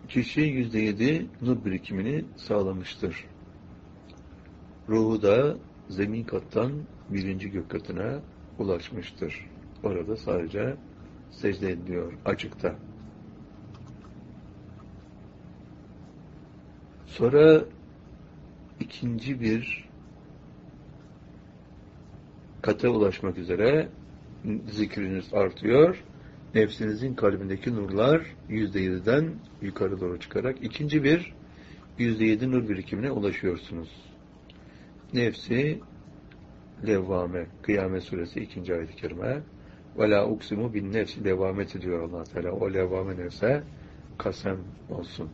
Kişi %7 nur birikimini sağlamıştır. Ruhu da zemin kattan birinci gök katına ulaşmıştır. Orada sadece secde ediliyor açıkta. Sonra ikinci bir kata ulaşmak üzere zikriniz artıyor. Nefsinizin kalbindeki nurlar %7'den yukarı doğru çıkarak ikinci bir %7 nur birikimine ulaşıyorsunuz. Nefsi levvame, Kıyamet Suresi 2. ayet-i kerime. Ve la uksimu bin nefsi devamet ediyor Allah Teala. O levvame nefse kasem olsun.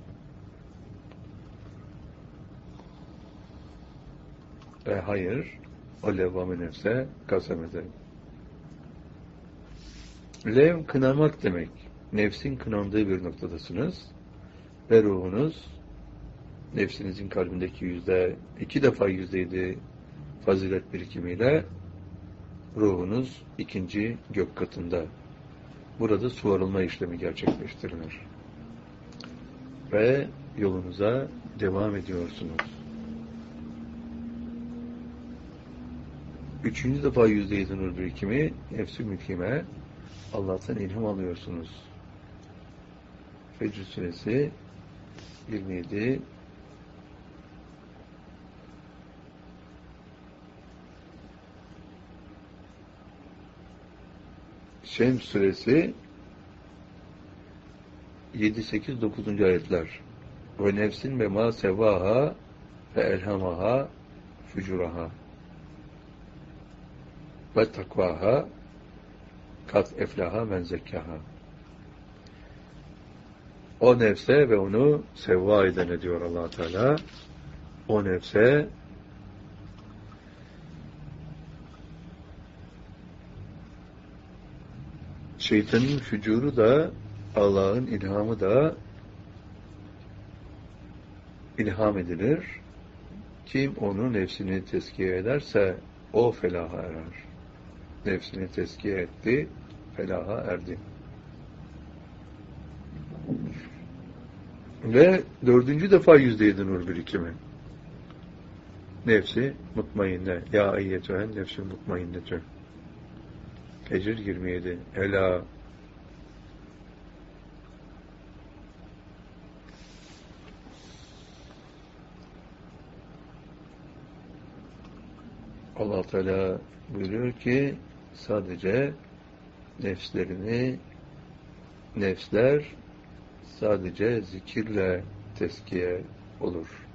Hayır, o levvame nefse kasem ederim. Lev kınamak demek. Nefsin kınandığı bir noktadasınız ve ruhunuz nefsinizin kalbindeki iki defa %7 fazilet birikimiyle ruhunuz ikinci gök katında. Burada suvarılma işlemi gerçekleştirilir. Ve yolunuza devam ediyorsunuz. Üçüncü defa %7 nur birikimi nefs-i mülkime Allah'tan ilham alıyorsunuz. Fecr Suresi 27 Şems Suresi 7, 8, 9. ayetler. Ve nefsin ve ma sevaha ve elhamaha fücuraha ve takvaha kat eflaha men zekkaha. O nefse ve onu sevva eden diyor Allah Teala. O nefse şeytanın fücuru da Allah'ın ilhamı da ilham edilir. Kim onu nefsini tezkiye ederse o felaha erer. Nefsini tezkiye etti, felaha erdi. Ve dördüncü defa %7 nur birikimi. Nefsi mutmainne. Ya eyyetühen nefsi mutmainnetü. Fecr 27. Ela Allah Teala buyuruyor ki sadece nefsler sadece zikirle tezkiye olur.